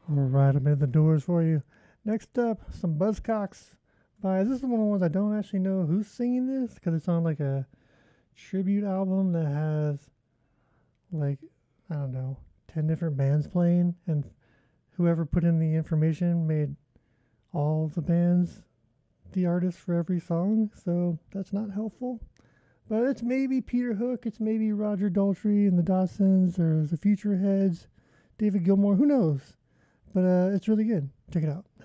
All right, I made the doors for you. Next up, some Buzzcocks by, this is one of the ones I don't actually know who's singing this because it's on like a tribute album that has like, I don't know, 10 different bands playing, and whoever put in the information made all of the bands the artist for every song, so that's not helpful. But it's maybe Peter Hook, it's maybe Roger Daltrey and the Dawsons, or the Future Heads, David Gilmour, who knows? But it's really good. Check it out.